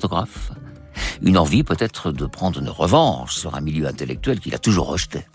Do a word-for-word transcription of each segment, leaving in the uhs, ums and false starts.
d'autographe. Une envie peut-être de prendre une revanche sur un milieu intellectuel qu'il a toujours rejeté.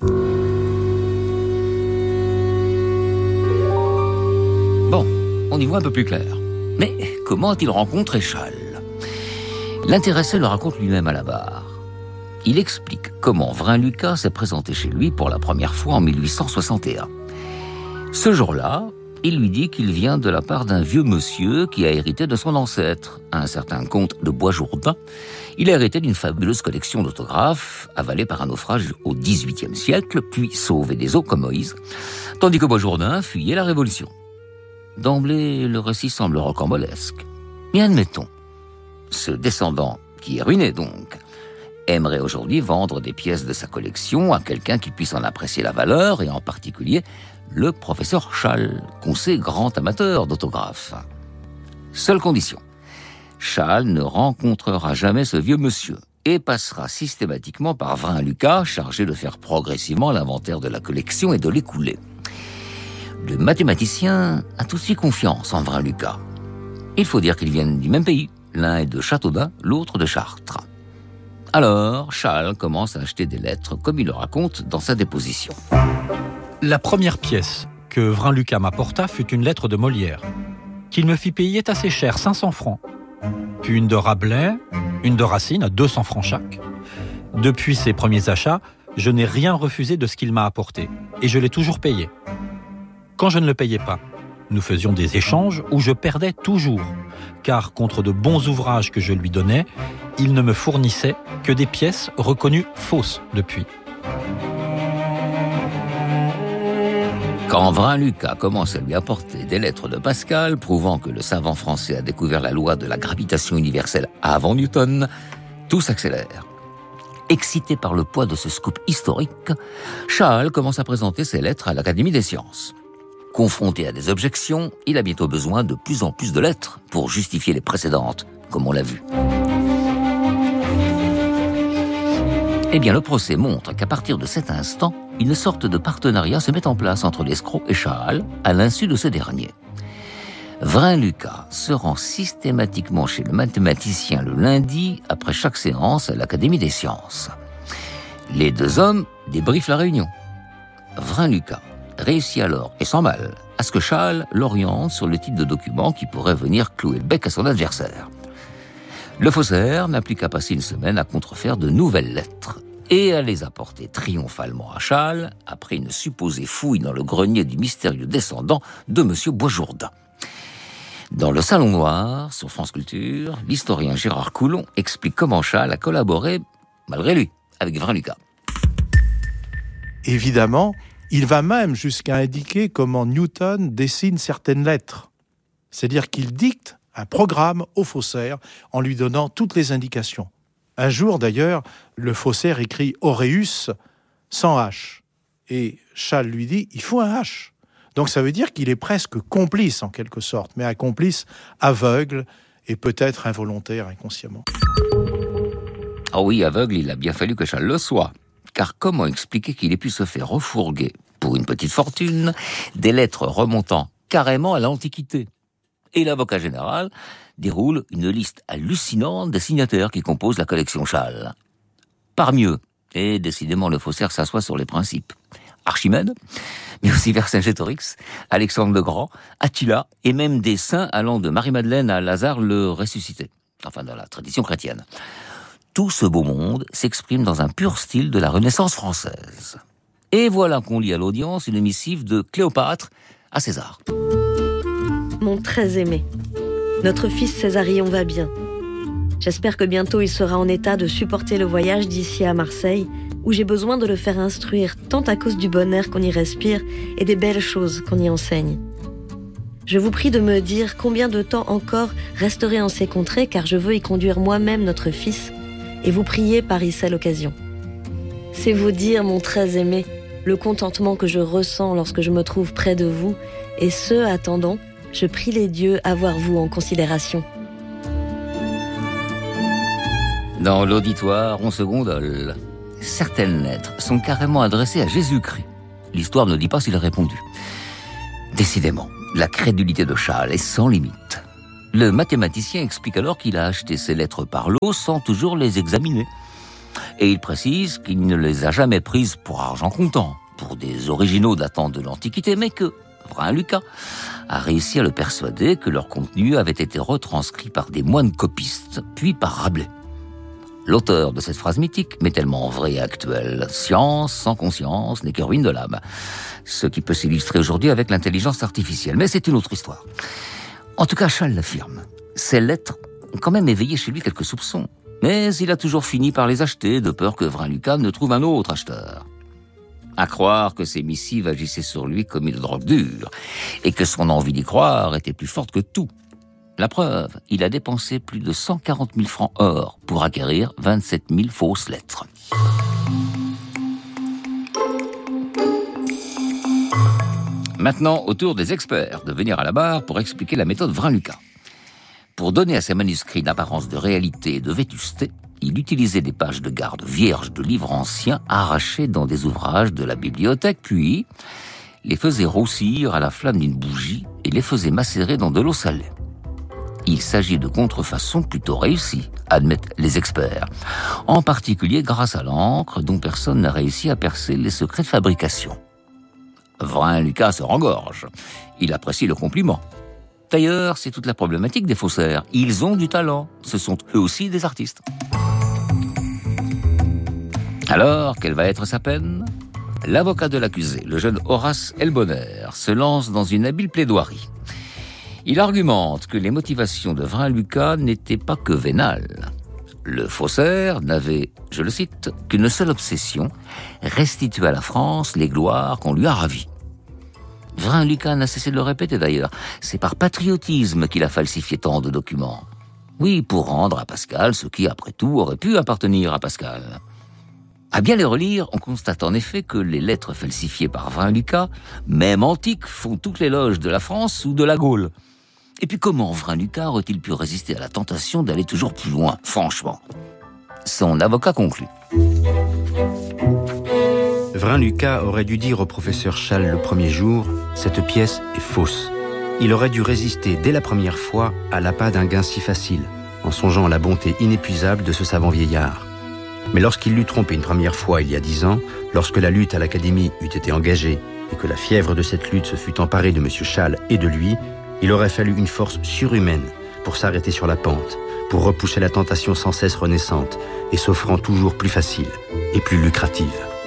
Bon, on y voit un peu plus clair. Mais comment a-t-il rencontré Chasles ? L'intéressé le raconte lui-même à la barre. Il explique comment Vrain-Lucas s'est présenté chez lui pour la première fois en mille huit cent soixante et un. Ce jour-là, il lui dit qu'il vient de la part d'un vieux monsieur qui a hérité de son ancêtre, un certain comte de Boisjourdain. Il a hérité d'une fabuleuse collection d'autographes, avalée par un naufrage au dix-huitième siècle, puis sauvé des eaux comme Moïse, tandis que Boisjourdain fuyait la Révolution. D'emblée, le récit semble rocambolesque. Mais admettons, ce descendant, qui est ruiné donc, aimerait aujourd'hui vendre des pièces de sa collection à quelqu'un qui puisse en apprécier la valeur, et en particulier le professeur Chasles, qu'on sait grand amateur d'autographes. Seule condition, Chasles ne rencontrera jamais ce vieux monsieur et passera systématiquement par Vrain-Lucas, chargé de faire progressivement l'inventaire de la collection et de l'écouler. Le mathématicien a tout de suite confiance en Vrain-Lucas. Il faut dire qu'ils viennent du même pays, l'un est de Châteaudun, l'autre de Chartres. Alors, Chasles commence à acheter des lettres, comme il le raconte dans sa déposition. La première pièce que Vrain-Lucas m'apporta fut une lettre de Molière, qu'il me fit payer assez cher, cinq cents francs. Puis une de Rabelais, une de Racine, à deux cents francs chaque. Depuis ses premiers achats, je n'ai rien refusé de ce qu'il m'a apporté, et je l'ai toujours payé. Quand je ne le payais pas, nous faisions des échanges où je perdais toujours, car contre de bons ouvrages que je lui donnais, il ne me fournissait que des pièces reconnues fausses depuis. Quand Vrain-Lucas commence à lui apporter des lettres de Pascal, prouvant que le savant français a découvert la loi de la gravitation universelle avant Newton, tout s'accélère. Excité par le poids de ce scoop historique, Chasles commence à présenter ses lettres à l'Académie des sciences. Confronté à des objections, il a bientôt besoin de plus en plus de lettres pour justifier les précédentes, comme on l'a vu. Eh bien, le procès montre qu'à partir de cet instant, une sorte de partenariat se met en place entre l'escroc et Chasles, à l'insu de ce dernier. Vrain-Lucas se rend systématiquement chez le mathématicien le lundi, après chaque séance à l'Académie des sciences. Les deux hommes débriefent la réunion. Vrain-Lucas réussit alors, et sans mal, à ce que Chasles l'oriente sur le type de document qui pourrait venir clouer le bec à son adversaire. Le faussaire n'a plus qu'à passer une semaine à contrefaire de nouvelles lettres et à les apporter triomphalement à Chasles après une supposée fouille dans le grenier du mystérieux descendant de M. Boisjourdain. Dans le Salon Noir, sur France Culture, l'historien Gérard Coulon explique comment Chasles a collaboré, malgré lui, avec Vrain-Lucas. Évidemment, il va même jusqu'à indiquer comment Newton dessine certaines lettres. C'est-à-dire qu'il dicte un programme au faussaire en lui donnant toutes les indications. Un jour, d'ailleurs, le faussaire écrit « Aureus » sans H. Et Chasles lui dit « il faut un H ». Donc ça veut dire qu'il est presque complice en quelque sorte, mais un complice aveugle et peut-être involontaire inconsciemment. Ah oui, aveugle, il a bien fallu que Chasles le soit. Car comment expliquer qu'il ait pu se faire refourguer, pour une petite fortune, des lettres remontant carrément à l'Antiquité ? Et l'avocat général déroule une liste hallucinante des signataires qui composent la collection Chasles. Parmi eux, et décidément le faussaire s'assoit sur les principes, Archimède, mais aussi Vercingétorix, Alexandre le Grand, Attila, et même des saints allant de Marie-Madeleine à Lazare le ressuscité, enfin dans la tradition chrétienne. Tout ce beau monde s'exprime dans un pur style de la Renaissance française. Et voilà qu'on lit à l'audience une missive de Cléopâtre à César. Mon très aimé, notre fils Césarion va bien. J'espère que bientôt il sera en état de supporter le voyage d'ici à Marseille, où j'ai besoin de le faire instruire, tant à cause du bon air qu'on y respire et des belles choses qu'on y enseigne. Je vous prie de me dire combien de temps encore resterai en ces contrées, car je veux y conduire moi-même notre fils, et vous prier par ici à l'occasion. C'est vous dire, mon très aimé, le contentement que je ressens lorsque je me trouve près de vous, et ce, attendant, je prie les dieux avoir vous en considération. Dans l'auditoire, on se gondole. Certaines lettres sont carrément adressées à Jésus-Christ. L'histoire ne dit pas s'il a répondu. Décidément, la crédulité de Chasles est sans limite. Le mathématicien explique alors qu'il a acheté ces lettres par lot sans toujours les examiner. Et il précise qu'il ne les a jamais prises pour argent comptant, pour des originaux datant de l'Antiquité, mais que Vrain-Lucas a réussi à le persuader que leur contenu avait été retranscrit par des moines copistes, puis par Rabelais. L'auteur de cette phrase mythique, mais tellement vraie et actuelle, « Science sans conscience n'est que ruine de l'âme », ce qui peut s'illustrer aujourd'hui avec l'intelligence artificielle, mais c'est une autre histoire. En tout cas, Chasles l'affirme. Ces lettres ont quand même éveillé chez lui quelques soupçons, mais il a toujours fini par les acheter, de peur que Vrain-Lucas ne trouve un autre acheteur. À croire que ces missives agissaient sur lui comme une drogue dure, et que son envie d'y croire était plus forte que tout. La preuve, il a dépensé plus de cent quarante mille francs or pour acquérir vingt-sept mille fausses lettres. Maintenant, au tour des experts de venir à la barre pour expliquer la méthode Vrain-Lucas. Pour donner à ses manuscrits une apparence de réalité et de vétusté, il utilisait des pages de garde vierges de livres anciens arrachés dans des ouvrages de la bibliothèque, puis les faisait roussir à la flamme d'une bougie et les faisait macérer dans de l'eau salée. Il s'agit de contrefaçons plutôt réussies, admettent les experts, en particulier grâce à l'encre dont personne n'a réussi à percer les secrets de fabrication. Vrain-Lucas se rengorge. Il apprécie le compliment. D'ailleurs, c'est toute la problématique des faussaires. Ils ont du talent. Ce sont eux aussi des artistes. Alors, quelle va être sa peine ? L'avocat de l'accusé, le jeune Horace Elbonner, se lance dans une habile plaidoirie. Il argumente que les motivations de Vrain-Lucas n'étaient pas que vénales. Le faussaire n'avait, je le cite, qu'une seule obsession, restituer à la France les gloires qu'on lui a ravies. Vrain-Lucas n'a cessé de le répéter d'ailleurs. C'est par patriotisme qu'il a falsifié tant de documents. Oui, pour rendre à Pascal ce qui, après tout, aurait pu appartenir à Pascal. À bien les relire, on constate en effet que les lettres falsifiées par Vrain-Lucas, même antiques, font toute l'éloge de la France ou de la Gaule. Et puis comment Vrain-Lucas aurait-il pu résister à la tentation d'aller toujours plus loin, franchement ? Son avocat conclut. Vrain-Lucas aurait dû dire au professeur Chasles le premier jour « Cette pièce est fausse ». Il aurait dû résister dès la première fois à l'appât d'un gain si facile, en songeant à la bonté inépuisable de ce savant vieillard. Mais lorsqu'il l'eut trompé une première fois il y a dix ans, lorsque la lutte à l'Académie eut été engagée et que la fièvre de cette lutte se fut emparée de M. Chasles et de lui, il aurait fallu une force surhumaine pour s'arrêter sur la pente, pour repousser la tentation sans cesse renaissante et s'offrant toujours plus facile et plus lucrative.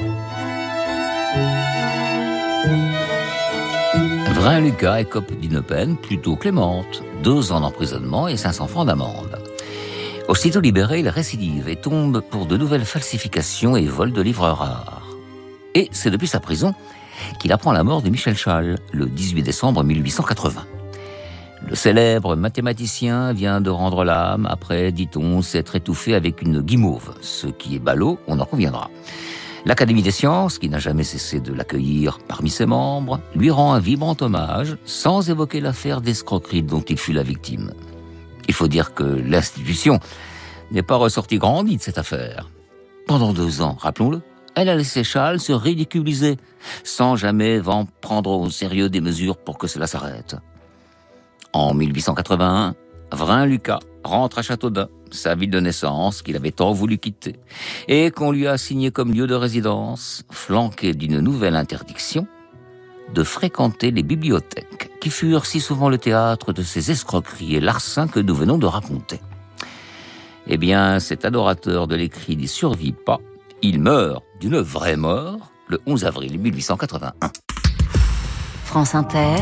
Vrain-Lucas écope d'une peine plutôt clémente, deux ans d'emprisonnement et cinq cents francs d'amende. Aussitôt libéré, il récidive et tombe pour de nouvelles falsifications et vols de livres rares. Et c'est depuis sa prison qu'il apprend la mort de Michel Chasles, le dix-huit décembre mille huit cent quatre-vingts. Le célèbre mathématicien vient de rendre l'âme après, dit-on, s'être étouffé avec une guimauve, ce qui est ballot, on en conviendra. L'Académie des sciences, qui n'a jamais cessé de l'accueillir parmi ses membres, lui rend un vibrant hommage, sans évoquer l'affaire d'escroquerie dont il fut la victime. Il faut dire que l'institution n'est pas ressortie grandie de cette affaire. Pendant deux ans, rappelons-le, elle a laissé Chasles se ridiculiser, sans jamais en prendre au sérieux des mesures pour que cela s'arrête. En mille huit cent quatre-vingt-un, Vrain-Lucas rentre à Châteaudun, sa ville de naissance qu'il avait tant voulu quitter, et qu'on lui a assigné comme lieu de résidence, flanqué d'une nouvelle interdiction de fréquenter les bibliothèques, qui furent si souvent le théâtre de ces escroqueries et larcins que nous venons de raconter. Eh bien, cet adorateur de l'écrit n'y survit pas. Il meurt d'une vraie mort le onze avril mille huit cent quatre-vingt-un. France Inter.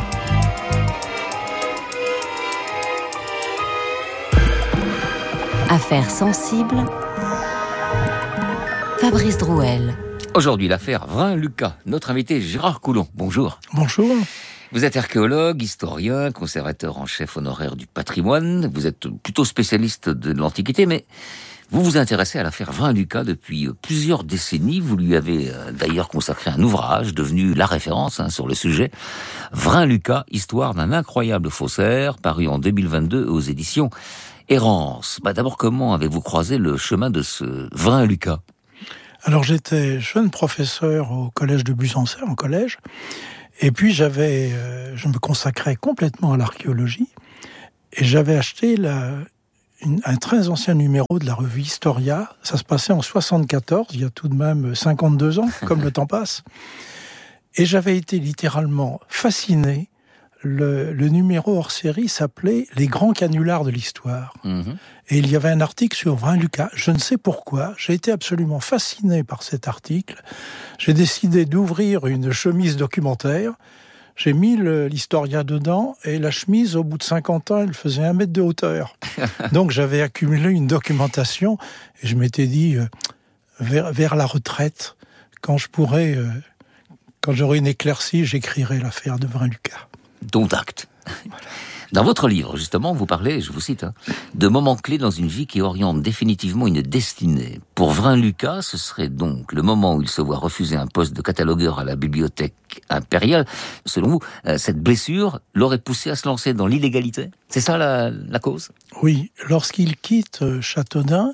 Affaires sensibles. Fabrice Drouel. Aujourd'hui, l'affaire Vrain-Lucas. Notre invité Gérard Coulon. Bonjour. Bonjour. Vous êtes archéologue, historien, conservateur en chef honoraire du patrimoine. Vous êtes plutôt spécialiste de l'Antiquité, mais vous vous intéressez à l'affaire Vrain-Lucas depuis plusieurs décennies. Vous lui avez d'ailleurs consacré un ouvrage devenu la référence hein, sur le sujet. Vrain-Lucas, histoire d'un incroyable faussaire, paru en deux mille vingt-deux aux éditions Errance. Bah d'abord, comment avez-vous croisé le chemin de ce Vrain-Lucas ? Alors j'étais jeune professeur au collège de Busançais, en collège, et puis j'avais, euh, je me consacrais complètement à l'archéologie, Et j'avais acheté la, une, un très ancien numéro de la revue Historia. Ça se passait en soixante-quatorze, il y a tout de même cinquante-deux ans, comme le temps passe. Et j'avais été littéralement fasciné. Le, le numéro hors série s'appelait « Les grands canulars de l'histoire mmh. ». Et il y avait un article sur Vrain-Lucas. Je ne sais pourquoi, j'ai été absolument fasciné par cet article. J'ai décidé d'ouvrir une chemise documentaire. J'ai mis le, l'Historia dedans, et la chemise, au bout de cinquante ans, elle faisait un mètre de hauteur. Donc j'avais accumulé une documentation, et je m'étais dit, euh, vers, vers la retraite, quand je pourrais, euh, quand j'aurai une éclaircie, j'écrirai l'affaire de Vrain-Lucas. Dont acte. Dans votre livre, justement, vous parlez, je vous cite, hein, de moments clés dans une vie qui orientent définitivement une destinée. Pour Vrain-Lucas, ce serait donc le moment où il se voit refuser un poste de catalogueur à la bibliothèque impériale. Selon vous, cette blessure l'aurait poussé à se lancer dans l'illégalité ? C'est ça la, la cause ? Oui, lorsqu'il quitte Châteaudun,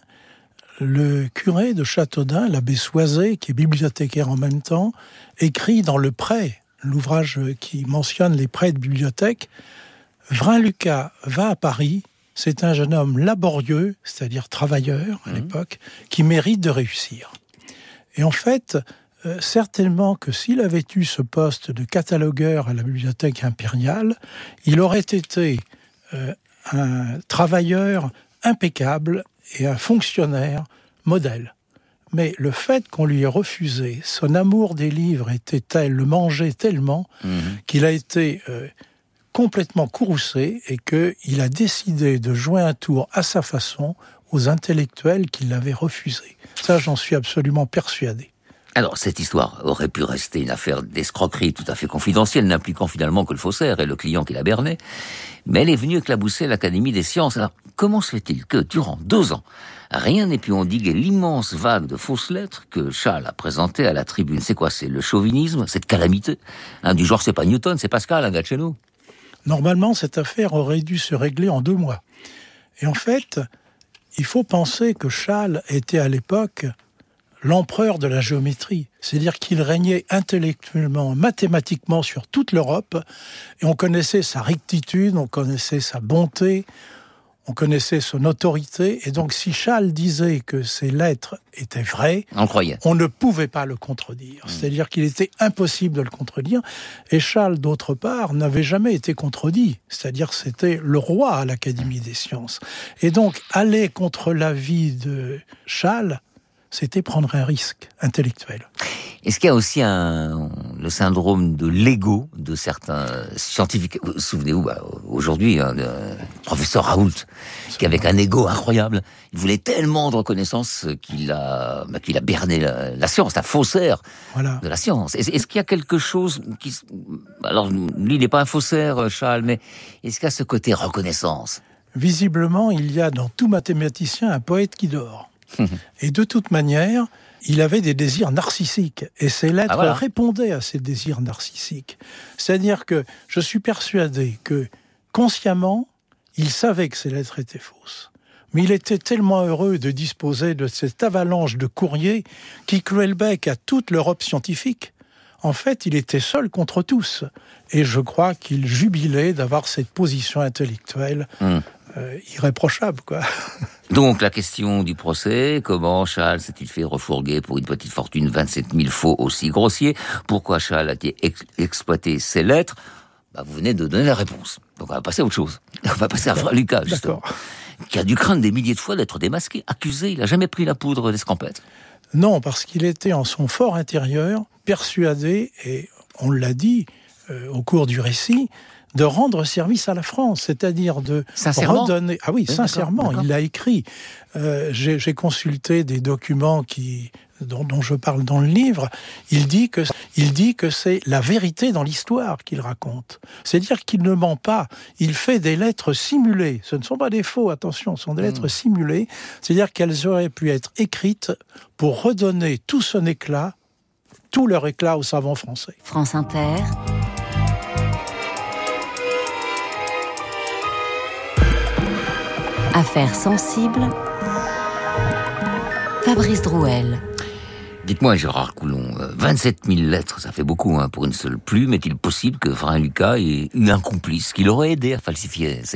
le curé de Châteaudun, l'abbé Soizé, qui est bibliothécaire en même temps, écrit dans Le Prêt, l'ouvrage qui mentionne les prêts de bibliothèque, Vrain-Lucas va à Paris, c'est un jeune homme laborieux, c'est-à-dire travailleur à mmh. l'époque, qui mérite de réussir. Et en fait, euh, certainement que s'il avait eu ce poste de catalogueur à la bibliothèque impériale, il aurait été euh, un travailleur impeccable et un fonctionnaire modèle. Mais le fait qu'on lui ait refusé, son amour des livres était tel, le mangeait tellement, mmh. qu'il a été euh, complètement courroucé et qu'il a décidé de jouer un tour à sa façon aux intellectuels qui l'avaient refusé. Ça, j'en suis absolument persuadé. Alors, cette histoire aurait pu rester une affaire d'escroquerie tout à fait confidentielle, n'impliquant finalement que le faussaire et le client qui l'a berné. Mais elle est venue éclabousser l'Académie des sciences. Alors, comment se fait-il que, durant deux ans, rien n'ait pu endiguer l'immense vague de fausses lettres que Schall a présentées à la tribune ? C'est quoi ? C'est le chauvinisme ? Cette calamité hein, du genre, c'est pas Newton, c'est Pascal, un gars de chez nous. Normalement, cette affaire aurait dû se régler en deux mois. Et en fait, il faut penser que Schall était à l'époque l'empereur de la géométrie. C'est-à-dire qu'il régnait intellectuellement, mathématiquement sur toute l'Europe, et on connaissait sa rectitude, on connaissait sa bonté, on connaissait son autorité, et donc si Schall disait que ces lettres étaient vraies, on croyait. On ne pouvait pas le contredire. Mmh. C'est-à-dire qu'il était impossible de le contredire, et Schall, d'autre part, n'avait jamais été contredit. C'est-à-dire que c'était le roi à l'Académie des sciences. Et donc, aller contre l'avis de Schall, c'était prendre un risque intellectuel. Est-ce qu'il y a aussi un, le syndrome de l'ego de certains scientifiques ? Souvenez-vous, bah, aujourd'hui, hein, le professeur Raoult, qui avec un ego incroyable, il voulait tellement de reconnaissance qu'il a, bah, qu'il a berné la, la science, un faussaire voilà. de la science. Est-ce, est-ce qu'il y a quelque chose qui... Alors, lui, il n'est pas un faussaire, Schall, mais est-ce qu'il y a ce côté reconnaissance ? Visiblement, il y a dans tout mathématicien un poète qui dort. Et de toute manière, il avait des désirs narcissiques. Et ces lettres ah voilà. répondaient à ces désirs narcissiques. C'est-à-dire que je suis persuadé que, consciemment, il savait que ces lettres étaient fausses. Mais il était tellement heureux de disposer de cette avalanche de courriers qui clouait le bec à toute l'Europe scientifique. En fait, il était seul contre tous. Et je crois qu'il jubilait d'avoir cette position intellectuelle mmh. euh, irréprochable, quoi. Donc, la question du procès, comment Schall s'est-il fait refourguer pour une petite fortune vingt-sept mille faux aussi grossiers ? Pourquoi Schall a-t-il ex- exploité ces lettres ? Bah, vous venez de donner la réponse. Donc, on va passer à autre chose. On va passer à Vrain-Lucas, justement. D'accord. Qui a dû craindre des milliers de fois d'être démasqué, accusé. Il n'a jamais pris la poudre d'escampette. Non, parce qu'il était en son fort intérieur, persuadé, et on l'a dit euh, au cours du récit, de rendre service à la France, c'est-à-dire de redonner... Ah oui, oui sincèrement, d'accord, d'accord. Il l'a écrit. Euh, j'ai, j'ai consulté des documents qui, dont, dont je parle dans le livre. Il dit que, il dit que c'est la vérité dans l'histoire qu'il raconte. C'est-à-dire qu'il ne ment pas. Il fait des lettres simulées. Ce ne sont pas des faux, attention, ce sont des mmh. lettres simulées. C'est-à-dire qu'elles auraient pu être écrites pour redonner tout son éclat, tout leur éclat aux savants français. France Inter... Affaires sensibles, Fabrice Drouel. Dites-moi, Gérard Coulon, vingt-sept mille lettres, ça fait beaucoup hein, pour une seule plume. Est-il possible que Vrain-Lucas ait eu un complice qui l'aurait aidé à falsifier ces lettres ?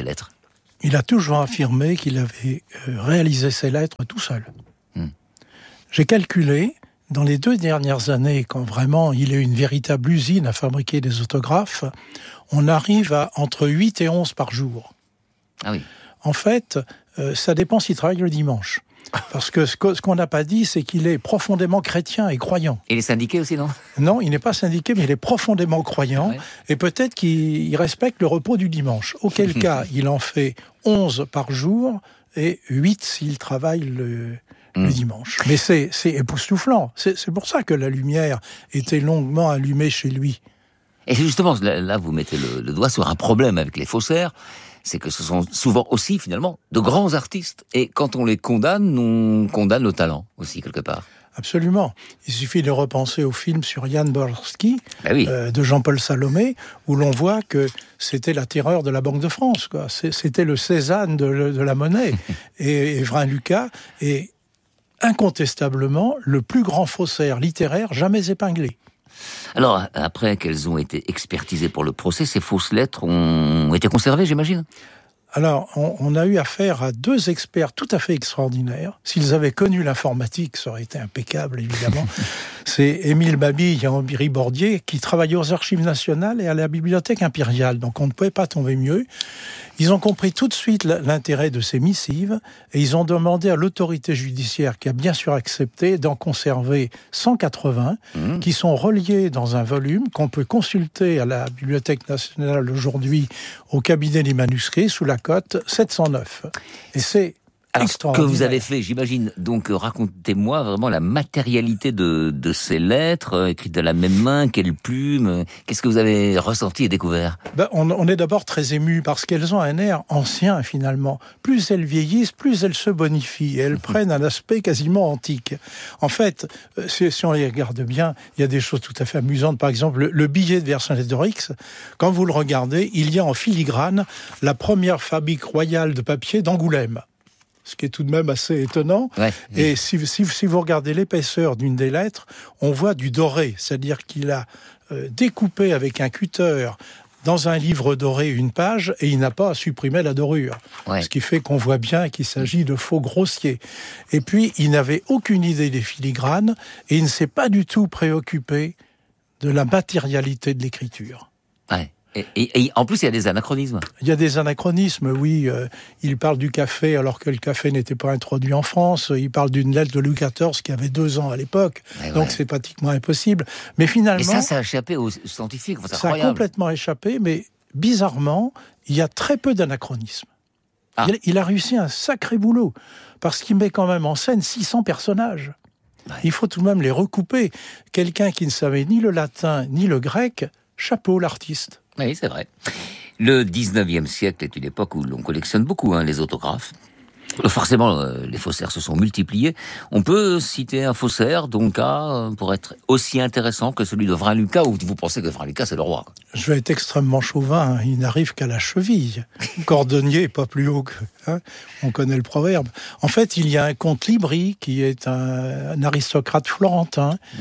Il a toujours affirmé qu'il avait euh, réalisé ses lettres tout seul. Hmm. J'ai calculé, dans les deux dernières années, quand vraiment il est une véritable usine à fabriquer des autographes, on arrive à entre huit et onze par jour. Ah oui. En fait, euh, ça dépend s'il travaille le dimanche. Parce que ce qu'on n'a pas dit, c'est qu'il est profondément chrétien et croyant. Et il est syndiqué aussi, non ? Non, il n'est pas syndiqué, mais il est profondément croyant. Ouais. Et peut-être qu'il respecte le repos du dimanche. Auquel cas, il en fait onze par jour et huit s'il travaille le, mmh. le dimanche. Mais c'est, c'est époustouflant. C'est, c'est pour ça que la lumière était longuement allumée chez lui. Et justement, là, là vous mettez le, le doigt sur un problème avec les faussaires. C'est que ce sont souvent aussi, finalement, de grands artistes. Et quand on les condamne, on condamne le talent aussi, quelque part. Absolument. Il suffit de repenser au film sur Jan Borski, ben oui. euh, de Jean-Paul Salomé, où l'on voit que c'était la terreur de la Banque de France, quoi. C'était le Cézanne de, de la monnaie. et, et Vrain Lucas est incontestablement le plus grand faussaire littéraire jamais épinglé. Alors, après qu'elles ont été expertisées pour le procès, ces fausses lettres ont été conservées, j'imagine ? Alors, on, on a eu affaire à deux experts tout à fait extraordinaires. S'ils avaient connu l'informatique, ça aurait été impeccable, évidemment. C'est Émile Babille et Henri Bordier, qui travaillaient aux Archives nationales et à la Bibliothèque impériale. Donc, on ne pouvait pas tomber mieux. Ils ont compris tout de suite l'intérêt de ces missives et ils ont demandé à l'autorité judiciaire, qui a bien sûr accepté, d'en conserver cent quatre-vingts, mmh. qui sont reliés dans un volume qu'on peut consulter à la Bibliothèque nationale aujourd'hui au cabinet des manuscrits sous la cote sept cent neuf. Et c'est Alors, ce que vous avez fait, j'imagine, donc racontez-moi vraiment la matérialité de, de ces lettres, euh, écrites de la même main, quelle plume, qu'est-ce que vous avez ressenti et découvert ? Ben, on, on est d'abord très ému parce qu'elles ont un air ancien finalement. Plus elles vieillissent, plus elles se bonifient et elles prennent un aspect quasiment antique. En fait, si, si on les regarde bien, il y a des choses tout à fait amusantes. Par exemple, le, le billet de Vercingétorix, quand vous le regardez, il y a en filigrane la première fabrique royale de papier d'Angoulême. Ce qui est tout de même assez étonnant. Ouais. Et si, si, si vous regardez l'épaisseur d'une des lettres, on voit du doré, c'est-à-dire qu'il a euh, découpé avec un cutter dans un livre doré une page et il n'a pas à supprimer la dorure. Ouais. Ce qui fait qu'on voit bien qu'il s'agit de faux grossiers. Et puis, il n'avait aucune idée des filigranes et il ne s'est pas du tout préoccupé de la matérialité de l'écriture. Ouais. Et, et, et en plus, il y a des anachronismes. Il y a des anachronismes, oui. Euh, il parle du café alors que le café n'était pas introduit en France. Il parle d'une lettre de Louis quatorze qui avait deux ans à l'époque. Ouais, donc ouais. c'est pratiquement impossible. Mais finalement... Et ça, ça a échappé aux scientifiques. C'est ça a complètement échappé, mais bizarrement, il y a très peu d'anachronismes. Ah. Il, il a réussi un sacré boulot, parce qu'il met quand même en scène six cents personnages. Ouais. Il faut tout de même les recouper. Quelqu'un qui ne savait ni le latin ni le grec, chapeau l'artiste. Oui, c'est vrai. Le dix-neuvième siècle est une époque où l'on collectionne beaucoup hein, les autographes. Forcément, euh, les faussaires se sont multipliés. On peut citer un faussaire dont le cas euh, pourrait être aussi intéressant que celui de Vrain Lucas, ou vous pensez que Vrain Lucas, c'est le roi ? Je vais être extrêmement chauvin, hein. Il n'arrive qu'à la cheville. Cordonnier, pas plus haut que... Hein, on connaît le proverbe. En fait, il y a un comte Libri, qui est un, un aristocrate florentin, mmh.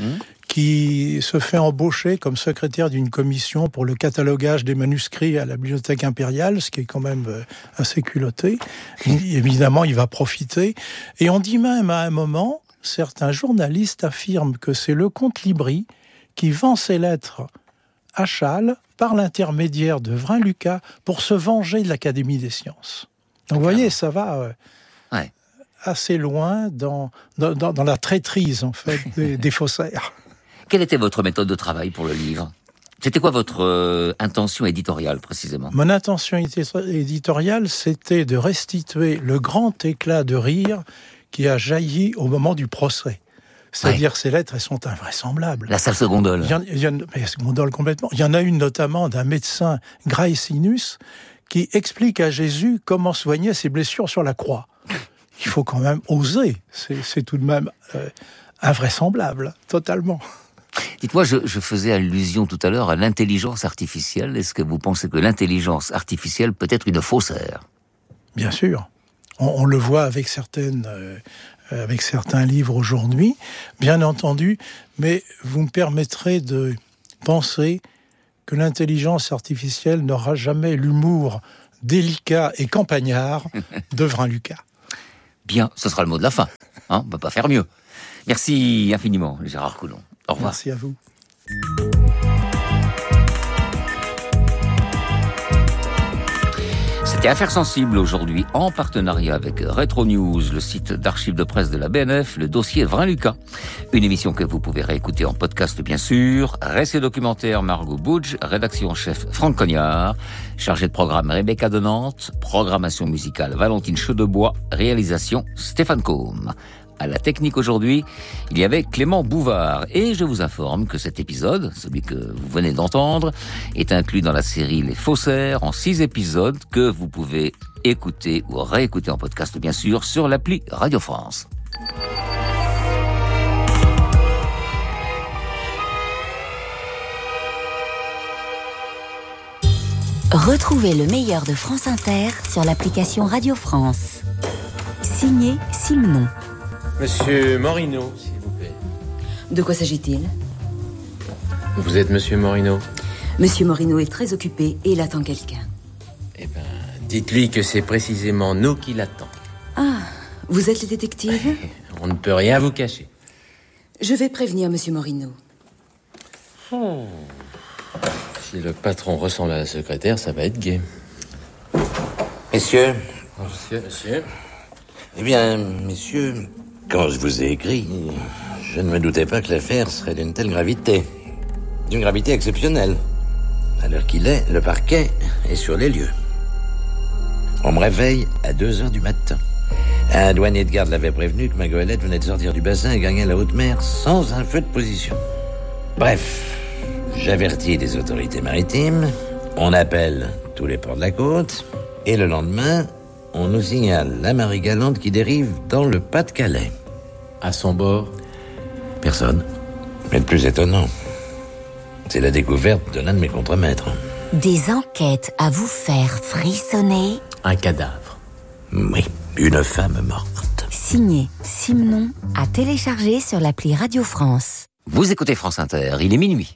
qui se fait embaucher comme secrétaire d'une commission pour le catalogage des manuscrits à la Bibliothèque impériale, ce qui est quand même assez culotté. Évidemment, il va profiter. Et on dit même à un moment, certains journalistes affirment que c'est le comte Libri qui vend ses lettres à Chasles par l'intermédiaire de Vrain Lucas pour se venger de l'Académie des sciences. Donc, vous voyez, ça va... Euh, ouais. assez loin dans, dans, dans la traîtrise, en fait, des, des faussaires. Quelle était votre méthode de travail pour le livre ? C'était quoi votre euh, intention éditoriale, précisément ? Mon intention éditoriale, c'était de restituer le grand éclat de rire qui a jailli au moment du procès. C'est-à-dire, ouais. ces lettres, elles sont invraisemblables. La salse gondole. Il y en, il y en, mais gondole complètement. Il y en a une notamment d'un médecin, Graecinus, qui explique à Jésus comment soigner ses blessures sur la croix. Il faut quand même oser. C'est, c'est tout de même euh, invraisemblable, totalement. Dites-moi, je, je faisais allusion tout à l'heure à l'intelligence artificielle. Est-ce que vous pensez que l'intelligence artificielle peut être une faussaire ? Bien sûr. On, on le voit avec certaines, euh, avec certains livres aujourd'hui, bien entendu. Mais vous me permettrez de penser que l'intelligence artificielle n'aura jamais l'humour délicat et campagnard de Vrain-Lucas. Bien, ce sera le mot de la fin. Hein, on ne peut pas faire mieux. Merci infiniment, Gérard Collomb. Au revoir. Merci à vous. C'était Affaires sensibles aujourd'hui, en partenariat avec Retro News, le site d'archives de presse de la B N F, le dossier Vrain-Lucas. Une émission que vous pouvez réécouter en podcast, bien sûr. Récit documentaire Margot Boudge, rédaction chef Franck Cognard, chargé de programme Rebecca de Nantes, programmation musicale Valentine Chedebois, réalisation Stéphane Combe. À la technique aujourd'hui, il y avait Clément Bouvard. Et je vous informe que cet épisode, celui que vous venez d'entendre, est inclus dans la série Les Faussaires en six épisodes que vous pouvez écouter ou réécouter en podcast, bien sûr, sur l'appli Radio France. Retrouvez le meilleur de France Inter sur l'application Radio France. Signé Simon. Monsieur Morino, s'il vous plaît. De quoi s'agit-il ? Vous êtes Monsieur Morino ? Monsieur Morino est très occupé et il attend quelqu'un. Eh ben, dites-lui que c'est précisément nous qui l'attendons. Ah, vous êtes le détective ? On ne peut rien vous cacher. Je vais prévenir Monsieur Morino. Oh. Si le patron ressemble à la secrétaire, ça va être gai. Messieurs. Monsieur, monsieur. Eh bien, messieurs, quand je vous ai écrit, je ne me doutais pas que l'affaire serait d'une telle gravité. D'une gravité exceptionnelle. À l'heure qu'il est, le parquet est sur les lieux. On me réveille à deux heures du matin. Un douanier de garde l'avait prévenu que ma goélette venait de sortir du bassin et gagnait la haute mer sans un feu de position. Bref, j'avertis les autorités maritimes, on appelle tous les ports de la côte, et le lendemain, on nous signale la Marie Galante qui dérive dans le Pas-de-Calais. À son bord ? Personne. Mais le plus étonnant, c'est la découverte de l'un de mes contremaîtres. Des enquêtes à vous faire frissonner. Un cadavre. Oui, une femme morte. Signé Simon, à télécharger sur l'appli Radio France. Vous écoutez France Inter, il est minuit.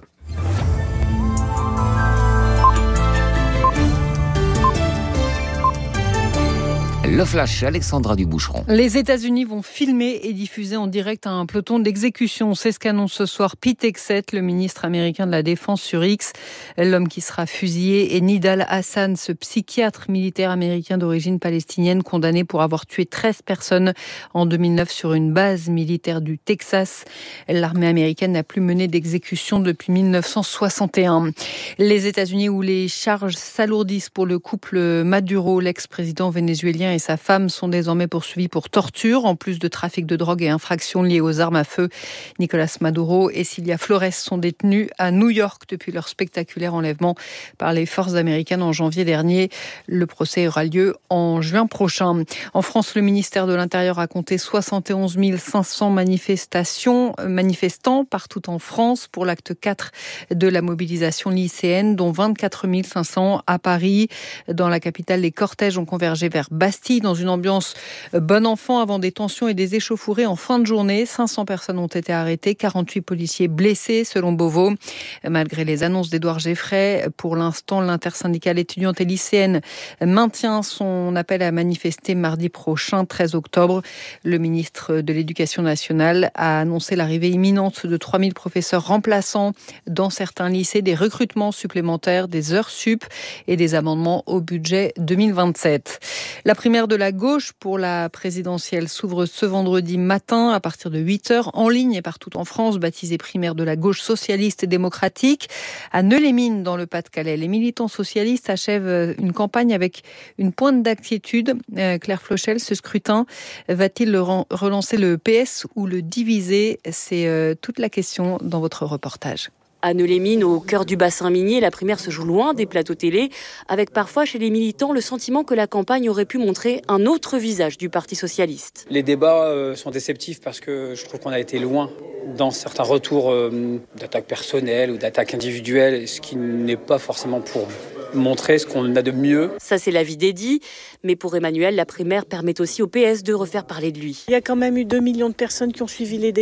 Le flash, Alexandra Duboucheron. Les États-Unis vont filmer et diffuser en direct un peloton d'exécution. C'est ce qu'annonce ce soir Pete Hegseth, le ministre américain de la Défense, sur X. L'homme qui sera fusillé est Nidal Hassan, ce psychiatre militaire américain d'origine palestinienne condamné pour avoir tué treize personnes en deux mille neuf sur une base militaire du Texas. L'armée américaine n'a plus mené d'exécution depuis mille neuf cent soixante et un. Les États-Unis où les charges s'alourdissent pour le couple Maduro, l'ex-président vénézuélien et sa femme sont désormais poursuivis pour torture, en plus de trafic de drogue et infractions liées aux armes à feu. Nicolas Maduro et Cilia Flores sont détenus à New York depuis leur spectaculaire enlèvement par les forces américaines en janvier dernier. Le procès aura lieu en juin prochain. En France, le ministère de l'Intérieur a compté soixante et onze mille cinq cents manifestations, manifestants partout en France pour l'acte quatre de la mobilisation lycéenne, dont vingt-quatre mille cinq cents à Paris. Dans la capitale, les cortèges ont convergé vers Bastille dans une ambiance bon enfant avant des tensions et des échauffourées en fin de journée. cinq cents personnes ont été arrêtées, quarante-huit policiers blessés selon Beauvau. Malgré les annonces d'Édouard Geffray, pour l'instant, l'intersyndicale étudiante et lycéenne maintient son appel à manifester mardi prochain, treize octobre. Le ministre de l'Éducation nationale a annoncé l'arrivée imminente de trois mille professeurs remplaçants dans certains lycées, des recrutements supplémentaires, des heures sup et des amendements au budget deux mille vingt-sept. La primaire de la gauche pour la présidentielle s'ouvre ce vendredi matin à partir de huit heures en ligne et partout en France, baptisée primaire de la gauche socialiste et démocratique. À Neux-les-Mines, dans le Pas-de-Calais, les militants socialistes achèvent une campagne avec une pointe d'inquiétude. Euh, Claire Flochel, ce scrutin va-t-il le relancer le P S ou le diviser ? C'est euh, toute la question dans votre reportage. À Neux-les-Mines, au cœur du bassin minier, la primaire se joue loin des plateaux télé, avec parfois chez les militants le sentiment que la campagne aurait pu montrer un autre visage du Parti socialiste. Les débats euh, sont déceptifs parce que je trouve qu'on a été loin dans certains retours euh, d'attaques personnelles ou d'attaques individuelles, ce qui n'est pas forcément pour montrer ce qu'on a de mieux. Ça, c'est l'avis d'Eddy, mais pour Emmanuel, la primaire permet aussi au P S de refaire parler de lui. Il y a quand même eu deux millions de personnes qui ont suivi les débats.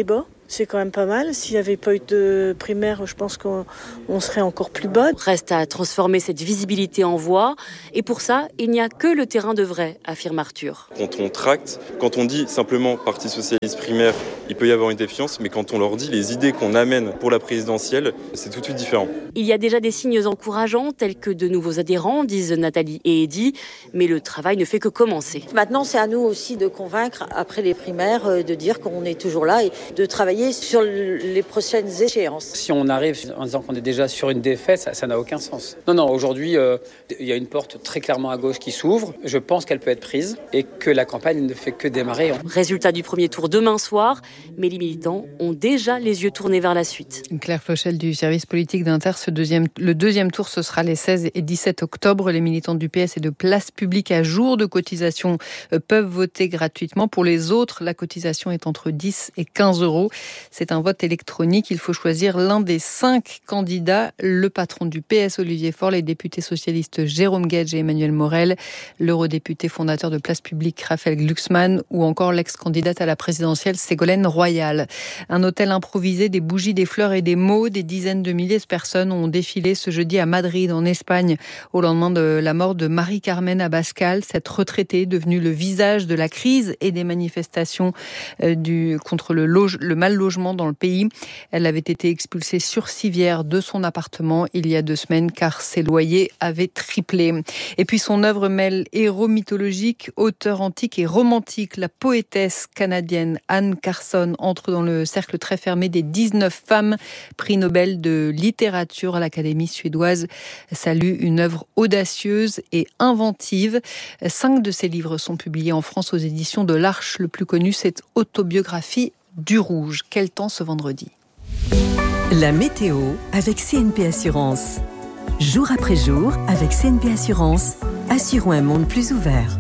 C'est quand même pas mal. S'il n'y avait pas eu de primaire, je pense qu'on on serait encore plus bas. Reste à transformer cette visibilité en voix. Et pour ça, il n'y a que le terrain de vrai, affirme Arthur. Quand on tracte, quand on dit simplement Parti socialiste primaire, il peut y avoir une défiance, mais quand on leur dit les idées qu'on amène pour la présidentielle, c'est tout de suite différent. Il y a déjà des signes encourageants, tels que de nouveaux adhérents, disent Nathalie et Eddy, mais le travail ne fait que commencer. Maintenant, c'est à nous aussi de convaincre, après les primaires, de dire qu'on est toujours là et de travailler sur les prochaines échéances. Si on arrive en disant qu'on est déjà sur une défaite, ça, ça n'a aucun sens. Non, non, aujourd'hui, euh, il y a une porte très clairement à gauche qui s'ouvre. Je pense qu'elle peut être prise et que la campagne ne fait que démarrer. Résultat du premier tour demain soir, mais les militants ont déjà les yeux tournés vers la suite. Claire Flochel du service politique d'Inter, ce deuxième, le deuxième tour, ce sera les seize et dix-sept octobre. Les militants du P S et de Place Publique à jour de cotisation peuvent voter gratuitement. Pour les autres, la cotisation est entre dix et quinze euros. C'est un vote électronique. Il faut choisir l'un des cinq candidats. Le patron du P S, Olivier Faure, les députés socialistes Jérôme Guedj et Emmanuel Morel, l'eurodéputé fondateur de Place Publique Raphaël Glucksmann ou encore l'ex-candidate à la présidentielle Ségolène Royal. Un hôtel improvisé, des bougies, des fleurs et des mots. Des dizaines de milliers de personnes ont défilé ce jeudi à Madrid, en Espagne, au lendemain de la mort de Marie-Carmen Abascal, cette retraitée devenue le visage de la crise et des manifestations du, contre le, loge, le mal logement dans le pays. Elle avait été expulsée sur civière de son appartement il y a deux semaines car ses loyers avaient triplé. Et puis son œuvre mêle héros mythologique, auteur antique et romantique. La poétesse canadienne Anne Carson entre dans le cercle très fermé des dix-neuf femmes prix Nobel de littérature. L'Académie suédoise salue une œuvre audacieuse et inventive. Cinq de ses livres sont publiés en France aux éditions de l'Arche. Le plus connu, c'est Autobiographie du Rouge. Quel temps ce vendredi? La météo avec C N P Assurance. Jour après jour, avec C N P Assurance, assurons un monde plus ouvert.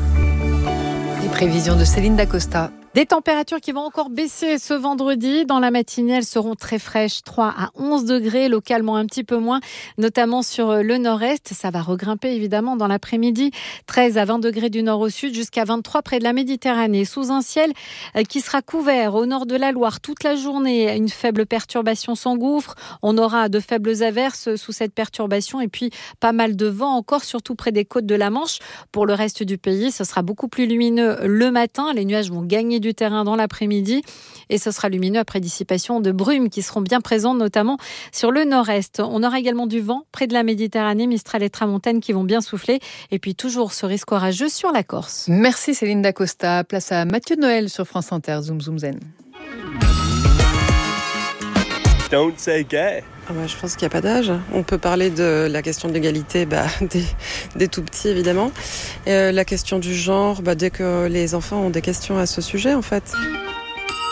Les prévisions de Céline Dacosta. Des températures qui vont encore baisser ce vendredi. Dans la matinée, elles seront très fraîches, trois à onze degrés, localement un petit peu moins, notamment sur le nord-est. Ça va regrimper évidemment dans l'après-midi. treize à vingt degrés du nord au sud, jusqu'à vingt-trois près de la Méditerranée. Sous un ciel qui sera couvert au nord de la Loire toute la journée. Une faible perturbation s'engouffre. On aura de faibles averses sous cette perturbation et puis pas mal de vent encore, surtout près des côtes de la Manche. Pour le reste du pays, ce sera beaucoup plus lumineux le matin. Les nuages vont gagner du terrain dans l'après-midi et ce sera lumineux après dissipation de brumes qui seront bien présentes notamment sur le nord-est. On aura également du vent près de la Méditerranée, Mistral et Tramontane qui vont bien souffler et puis toujours ce risque orageux sur la Corse. Merci Céline Dacosta. Place à Mathieu Noël sur France Inter. Zoom Zoom Zen. Don't say gay. Ah bah, je pense qu'il n'y a pas d'âge. On peut parler de la question de l'égalité bah, des, des tout petits, évidemment. Et, euh, la question du genre, bah, dès que les enfants ont des questions à ce sujet, en fait.